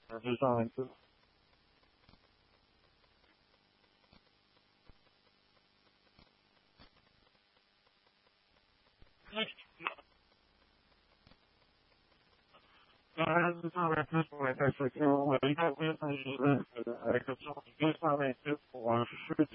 是上一次。当然是上面之所以在事情，我应该不是认识的，可是我对上面是我是